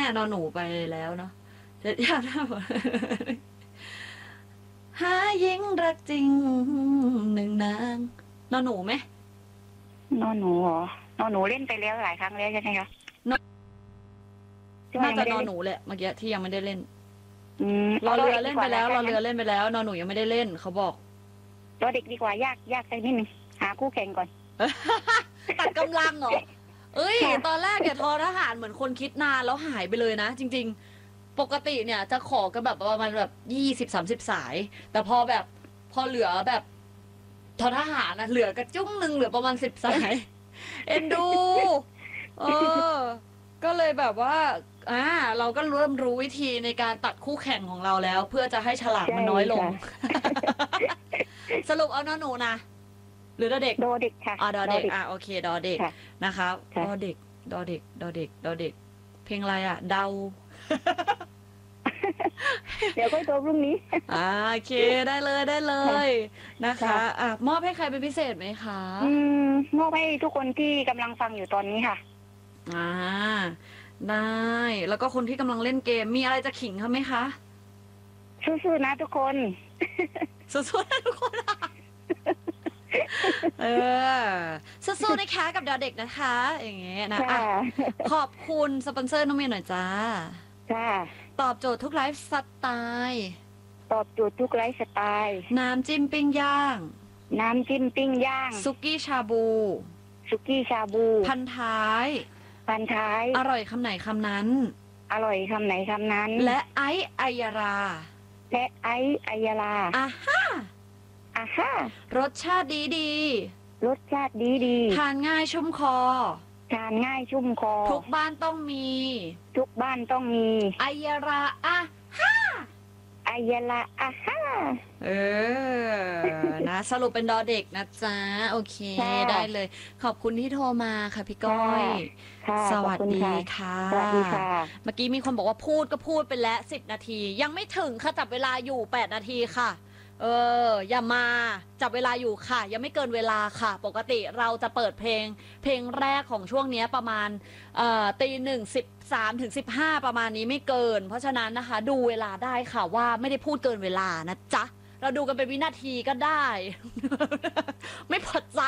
นอนหนูไปแล้วเนาะเสร็จยังนะหายิงรักจริงหนึ่งนางนอนหนูไหมนอนหนูเหรอนอนหนูเล่นไปแล้วหลายครั้งแล้วใช่ไหมคะน่าจะนอนหนูแหละเมื่อกี้ที่ยังไม่ได้เล่นรอรเรือเล่นไปแล้วรอเรือเล่นไปแล้วนอนหนูยังไม่ได้เล่นเขาบอกรอเด็กดีกว่ายากสักนิดนึงหาคู่แข่งก่อนตัดกำลังเหรอเอ้ยตอนแรกเนี่ยทอทหารเหมือนคนคิดนานแล้วหายไปเลยนะจริงๆปกติเนี่ยจะขอกันแบบประมาณแบบ20-30สายแต่พอเหลือแบบทอทหารนะเหลือกระจุ้งหนึ่งเหลือประมาณ10สายเอ็นดูเออก็เลยแบบว่าเราก็เริ่มรู้วิธีในการตัดคู่แข่งของเราแล้ว เพื่อจะให้ฉลากมันน้อยลงสรุปเอาน้อหนูนะหรือดอเด็กดอเด็กค่ะดอเด็กโอเคดอเด็กนะคะดอเด็กดอเด็กดอเด็กดอเด็กเพลงอะไรเดาเดี๋ยวค่อยโทรพรุ่งนี้โอเคได้เลยนะคะมอบให้ใครเป็นพิเศษไหมคะมอบให้ทุกคนที่กำลังฟังอยู่ตอนนี้ค่ะได้แล้วก็คนที่กำลังเล่นเกมมีอะไรจะขิงเขาไหมคะสู้ๆนะทุกคนสู้ๆนะทุกคนสู้ๆนะคะกับดอเด็กนะคะอย่างเงี้ยนะขอบคุณสปอนเซอร์น้องเมย์หน่อยจ้าตอบโจทย์ทุกไลฟ์สไตล์ตอบโจทย์ทุกไลฟ์สไตล์น้ำจิ้มปิ้งย่างสุกี้ชาบู พันท้ายอร่อยคำไหนคำนั้นและไออัยราารสชาติดีทานง่ายชุ่มคอทุกบ้านต้องมีอัยรานะสรุปเป็นดอเด็กนะจ๊ะโอเคได้เลยขอบคุณที่โทรมาค่ะพี่ก้อยสวัสดีค่ะเมื่อกี้มีคนบอกว่าพูดก็พูดไปแล้ว10 นาทียังไม่ถึงค่ะจับเวลาอยู่8 นาทีค่ะอย่ามาจับเวลาอยู่ค่ะยังไม่เกินเวลาค่ะปกติเราจะเปิดเพลงแรกของช่วงนี้ประมาณ1:13 ถึง 15ประมาณนี้ไม่เกินเพราะฉะนั้นนะคะดูเวลาได้ค่ะว่าไม่ได้พูดเกินเวลานะจ๊ะเราดูกันเป็นวินาทีก็ได้ไม่พอใจ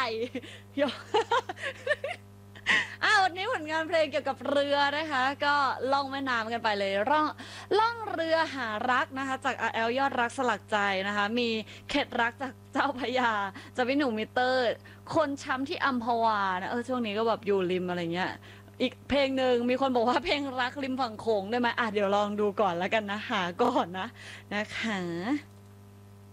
วันนี้ผลงานเพลงเกี่ยวกับเรือนะคะก็ล่องแม่น้ำกันไปเลยล่องเรือหารักนะคะจากRLยอดรักสลักใจนะคะมีเข็ดรักจากเจ้าพระยาจากพี่หนุ่มมิเตอร์คนช้ำที่อัมพวานะช่วงนี้ก็แบบอยู่ริมอะไรเงี้ยอีกเพลงหนึ่งมีคนบอกว่าเพลงรักริมฝั่งโขงได้ไหมเดี๋ยวลองดูก่อนแล้วกันนะหาก่อนนะคะ